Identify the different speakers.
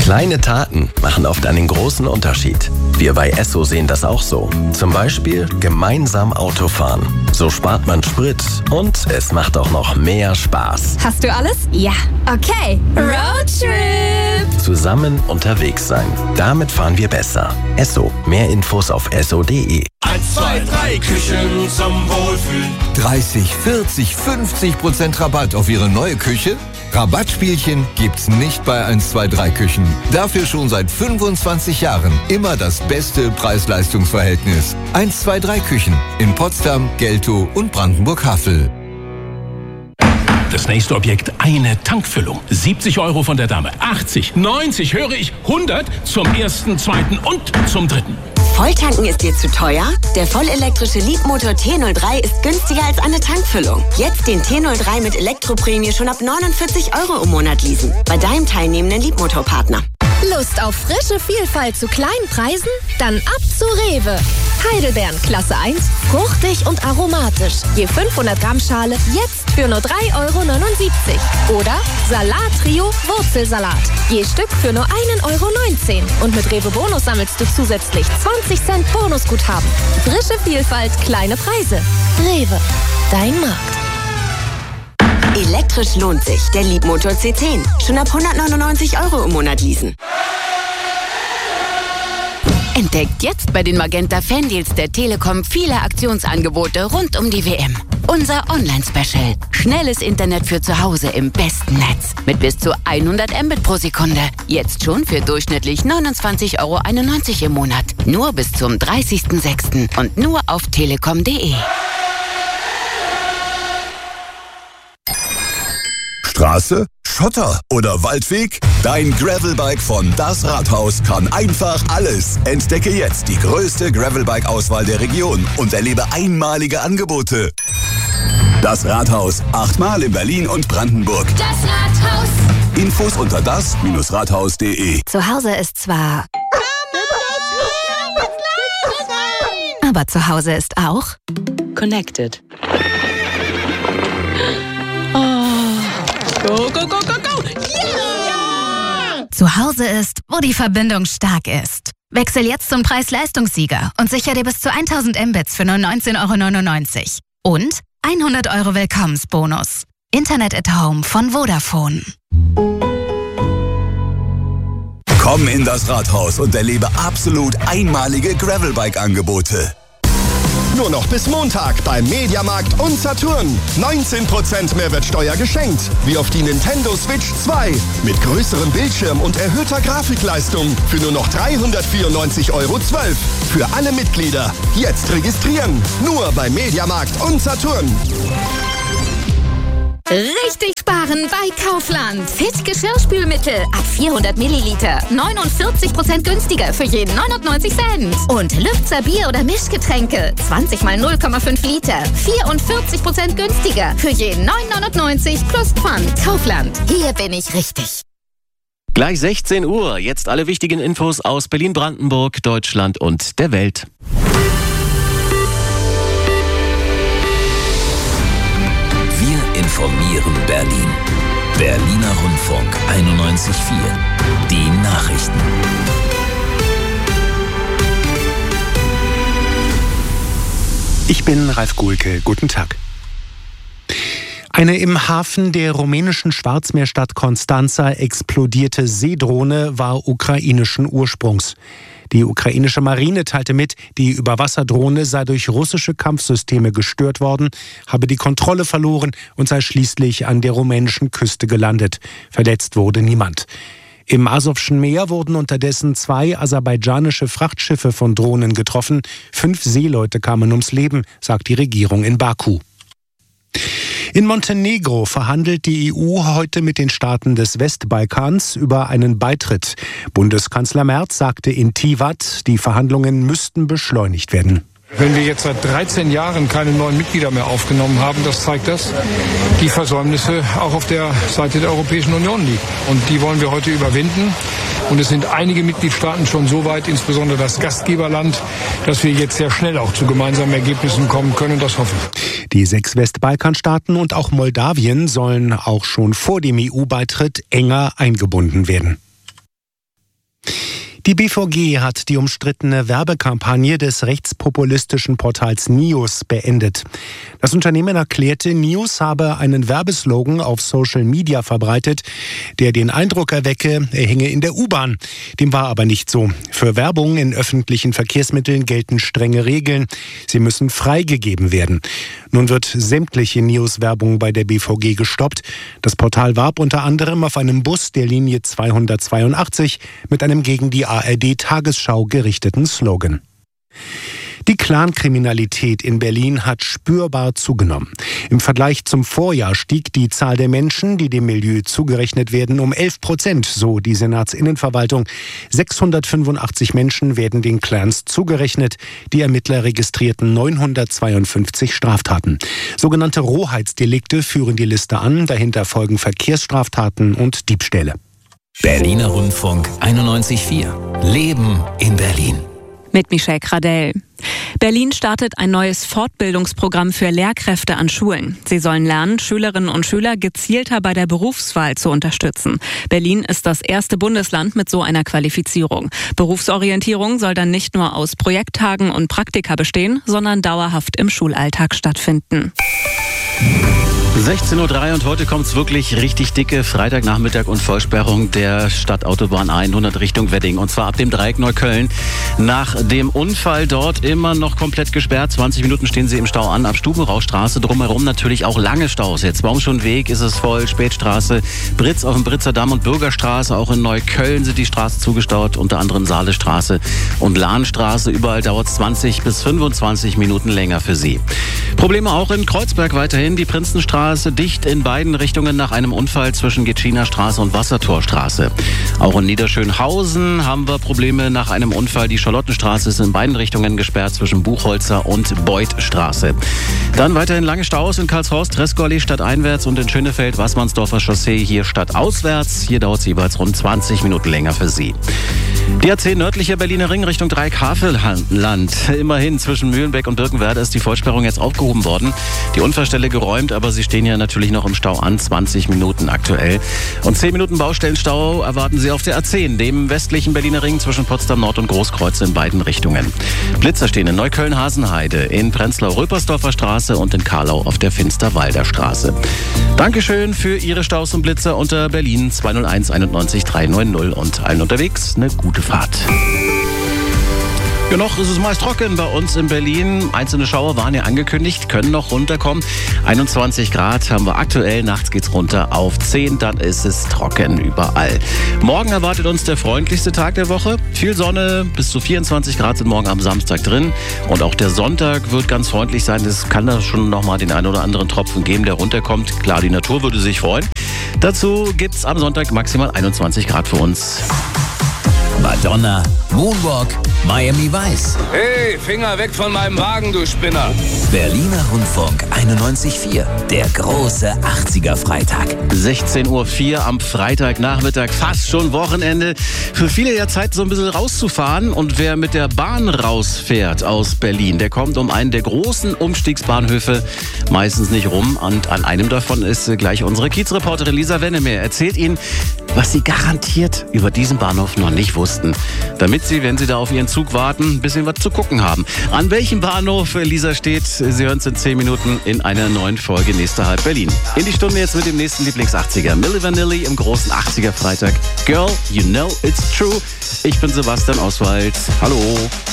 Speaker 1: Kleine Taten machen oft einen großen Unterschied. Wir bei Esso sehen das auch so. Zum Beispiel gemeinsam Autofahren. So spart man Sprit und es macht auch noch mehr Spaß.
Speaker 2: Hast du alles? Ja. Okay. Roadtrip!
Speaker 1: Zusammen unterwegs sein. Damit fahren wir besser. Esso. Mehr Infos auf esso.de.
Speaker 3: 1, 2, 3 Küchen zum Wohlfühlen.
Speaker 4: 30, 40, 50% Rabatt auf Ihre neue Küche? Rabattspielchen gibt's nicht bei 1, 2, 3 Küchen. Dafür schon seit 25 Jahren immer das beste Preis-Leistungs-Verhältnis. 1, 2, 3 Küchen in Potsdam, Geltow und Brandenburg-Havel.
Speaker 3: Das nächste Objekt, eine Tankfüllung. 70 € von der Dame, 80, 90, höre ich, 100 zum ersten, zweiten und zum dritten.
Speaker 5: Volltanken ist dir zu teuer? Der vollelektrische Leapmotor T03 ist günstiger als eine Tankfüllung. Jetzt den T03 mit Elektroprämie schon ab 49 € im Monat leasen. Bei deinem teilnehmenden Leapmotor-Partner.
Speaker 2: Lust auf frische Vielfalt zu kleinen Preisen? Dann ab zu Rewe. Heidelbeeren Klasse 1, fruchtig und aromatisch. Je 500 Gramm Schale jetzt für nur 3,79 €. Oder Salat Trio Wurzelsalat. Je Stück für nur 1,19 €. Und mit Rewe Bonus sammelst du zusätzlich 20 Cent Bonusguthaben. Frische Vielfalt, kleine Preise. Rewe, dein Markt.
Speaker 5: Elektrisch lohnt sich. Der Leapmotor C10. Schon ab 199 € im Monat leasen.
Speaker 6: Entdeckt jetzt bei den Magenta Fandeals der Telekom viele Aktionsangebote rund um die WM. Unser Online-Special. Schnelles Internet für zu Hause im besten Netz. Mit bis zu 100 Mbit pro Sekunde. Jetzt schon für durchschnittlich 29,91 € im Monat. Nur bis zum 30.06. und nur auf telekom.de.
Speaker 7: Straße, Schotter oder Waldweg? Dein Gravelbike von Das Rathaus kann einfach alles. Entdecke jetzt die größte Gravelbike-Auswahl der Region und erlebe einmalige Angebote. Das Rathaus, 8-mal in Berlin und Brandenburg.
Speaker 2: Das Rathaus.
Speaker 7: Infos unter das-rathaus.de.
Speaker 2: Zu Hause ist zwar... Aber zu Hause ist auch...
Speaker 6: Connected.
Speaker 2: Go, go, go, go, go! Yeah! Zu Hause ist, wo die Verbindung stark ist. Wechsel jetzt zum Preis-Leistungssieger und sichere dir bis zu 1000 Mbits für nur 19,99 € und 100 € Willkommensbonus. Internet at Home von Vodafone.
Speaker 7: Komm in das Rathaus und erlebe absolut einmalige Gravelbike-Angebote.
Speaker 8: Nur noch bis Montag beim Mediamarkt und Saturn. 19% Mehrwertsteuer geschenkt. Wie auf die Nintendo Switch 2. Mit größerem Bildschirm und erhöhter Grafikleistung. Für nur noch 394,12 € Für alle Mitglieder. Jetzt registrieren. Nur beim Mediamarkt und Saturn.
Speaker 2: Richtig sparen bei Kaufland. Fit Geschirrspülmittel ab 400 Milliliter. 49% günstiger für jeden 99 Cent. Und Lübzer Bier- oder Mischgetränke. 20 mal 0,5 Liter. 44% günstiger für jeden 9,99 plus Pfand. Kaufland. Hier bin ich richtig.
Speaker 9: Gleich 16 Uhr. Jetzt alle wichtigen Infos aus Berlin, Brandenburg, Deutschland und der Welt.
Speaker 10: Informieren Berlin. Berliner Rundfunk 91,4. Die Nachrichten.
Speaker 11: Ich bin Ralf Guhlke. Guten Tag. Eine im Hafen der rumänischen Schwarzmeerstadt Constanța explodierte Seedrohne war ukrainischen Ursprungs. Die ukrainische Marine teilte mit, die Überwasserdrohne sei durch russische Kampfsysteme gestört worden, habe die Kontrolle verloren und sei schließlich an der rumänischen Küste gelandet. Verletzt wurde niemand. Im Asowschen Meer wurden unterdessen 2 aserbaidschanische Frachtschiffe von Drohnen getroffen. 5 Seeleute kamen ums Leben, sagt die Regierung in Baku. In Montenegro verhandelt die EU heute mit den Staaten des Westbalkans über einen Beitritt. Bundeskanzler Merz sagte in Tivat, die Verhandlungen müssten beschleunigt werden.
Speaker 12: Wenn wir jetzt seit 13 Jahren keine neuen Mitglieder mehr aufgenommen haben, das zeigt, dass die Versäumnisse auch auf der Seite der Europäischen Union liegen. Und die wollen wir heute überwinden. Und es sind einige Mitgliedstaaten schon so weit, insbesondere das Gastgeberland, dass wir jetzt sehr schnell auch zu gemeinsamen Ergebnissen kommen können. Und das hoffe ich.
Speaker 11: Die 6 Westbalkanstaaten und auch Moldawien sollen auch schon vor dem EU-Beitritt enger eingebunden werden. Die BVG hat die umstrittene Werbekampagne des rechtspopulistischen Portals News beendet. Das Unternehmen erklärte, News habe einen Werbeslogan auf Social Media verbreitet, der den Eindruck erwecke, er hinge in der U-Bahn. Dem war aber nicht so. Für Werbung in öffentlichen Verkehrsmitteln gelten strenge Regeln. Sie müssen freigegeben werden. Nun wird sämtliche News-Werbung bei der BVG gestoppt. Das Portal warb unter anderem auf einem Bus der Linie 282 mit einem gegen die ARD-Tagesschau gerichteten Slogan. Die Clankriminalität in Berlin hat spürbar zugenommen. Im Vergleich zum Vorjahr stieg die Zahl der Menschen, die dem Milieu zugerechnet werden, um 11%, so die Senatsinnenverwaltung. 685 Menschen werden den Clans zugerechnet. Die Ermittler registrierten 952 Straftaten. Sogenannte Rohheitsdelikte führen die Liste an. Dahinter folgen Verkehrsstraftaten und Diebstähle.
Speaker 10: Berliner Rundfunk 91.4. Leben in Berlin.
Speaker 13: Mit Michelle Gradell. Berlin startet ein neues Fortbildungsprogramm für Lehrkräfte an Schulen. Sie sollen lernen, Schülerinnen und Schüler gezielter bei der Berufswahl zu unterstützen. Berlin ist das erste Bundesland mit so einer Qualifizierung. Berufsorientierung soll dann nicht nur aus Projekttagen und Praktika bestehen, sondern dauerhaft im Schulalltag stattfinden.
Speaker 9: 16:03 Uhr und heute kommt es wirklich richtig dicke Freitagnachmittag und Vollsperrung der Stadtautobahn 100 Richtung Wedding. Und zwar ab dem Dreieck Neukölln. Nach dem Unfall dort immer noch komplett gesperrt. 20 Minuten stehen sie im Stau an, ab Stubenrauchstraße. Drumherum natürlich auch lange Staus. Jetzt Baumschonweg ist es voll, Spätstraße, Britz auf dem Britzer Damm und Bürgerstraße. Auch in Neukölln sind die Straßen zugestaut, unter anderem Saalestraße und Lahnstraße. Überall dauert es 20 bis 25 Minuten länger für sie. Probleme auch in Kreuzberg weiterhin. Die Prinzenstraße dicht in beiden Richtungen nach einem Unfall zwischen Getschiner Straße und Wassertorstraße. Auch in Niederschönhausen haben wir Probleme nach einem Unfall. Die Charlottenstraße ist in beiden Richtungen gesperrt zwischen Buchholzer und Beutstraße. Dann weiterhin lange Staus in Karlshorst, Treskowallee stadteinwärts und in Schönefeld, Wassmannsdorfer Chaussee hier stadtauswärts. Hier dauert es jeweils rund 20 Minuten länger für Sie. Die A10 nördlicher Berliner Ring Richtung Dreieck-Havelland. Immerhin zwischen Mühlenbeck und Birkenwerder ist die Vollsperrung jetzt aufgehoben worden. Die Unfallstelle geräumt, aber sie stehen ja natürlich noch im Stau an. 20 Minuten aktuell. Und 10 Minuten Baustellenstau erwarten Sie auf der A10, dem westlichen Berliner Ring zwischen Potsdam Nord und Großkreuz in beiden Richtungen. Blitzer stehen in Neukölln-Hasenheide, in Prenzlau-Röpersdorfer Straße und in Karlau auf der Finsterwalder Straße. Dankeschön für Ihre Staus und Blitzer unter Berlin 201 91 390 und allen unterwegs eine gute Fahrt. Ja, noch ist es meist trocken bei uns in Berlin. Einzelne Schauer waren ja angekündigt, können noch runterkommen. 21 Grad haben wir aktuell. Nachts geht's runter auf 10. Dann ist es trocken überall. Morgen erwartet uns der freundlichste Tag der Woche. Viel Sonne, bis zu 24 Grad sind morgen am Samstag drin. Und auch der Sonntag wird ganz freundlich sein. Es kann da schon noch mal den einen oder anderen Tropfen geben, der runterkommt. Klar, die Natur würde sich freuen. Dazu gibt's am Sonntag maximal 21 Grad für uns.
Speaker 10: Madonna, Moonwalk, Miami Vice.
Speaker 14: Hey, Finger weg von meinem Wagen, du Spinner.
Speaker 10: Berliner Rundfunk 91.4, der große 80er-Freitag.
Speaker 9: 16:04 Uhr am Freitagnachmittag, fast schon Wochenende. Für viele ja Zeit, so ein bisschen rauszufahren. Und wer mit der Bahn rausfährt aus Berlin, der kommt um einen der großen Umstiegsbahnhöfe meistens nicht rum. Und an einem davon ist gleich unsere Kiezreporterin Lisa Wennemeer. Erzählt Ihnen, was Sie garantiert über diesen Bahnhof noch nicht wussten. Damit Sie, wenn Sie da auf Ihren Zug warten, ein bisschen was zu gucken haben. An welchem Bahnhof Lisa steht, Sie hören es in 10 Minuten in einer neuen Folge Nächster Halt Berlin. In die Stunde jetzt mit dem nächsten Lieblings-80er. Milli Vanilli im großen 80er-Freitag. Girl, you know it's true. Ich bin Sebastian Oswald. Hallo.